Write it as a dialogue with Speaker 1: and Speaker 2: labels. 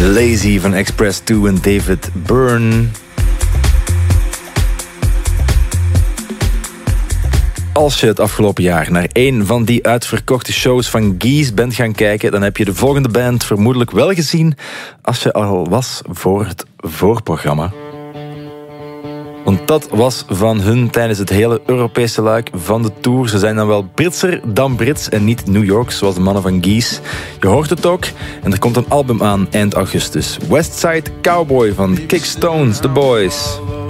Speaker 1: Lazy van Express 2 en David Byrne. Als je het afgelopen jaar naar een van die uitverkochte shows van Gees bent gaan kijken, dan heb je de volgende band vermoedelijk wel gezien als je al was voor het voorprogramma. Want dat was van hun tijdens het hele Europese luik van de tour. Ze zijn dan wel Britser dan Brits en niet New York, zoals de mannen van Gees. Je hoort het ook. En er komt een album aan eind augustus. Westside Cowboy van Kickstones, The Boys.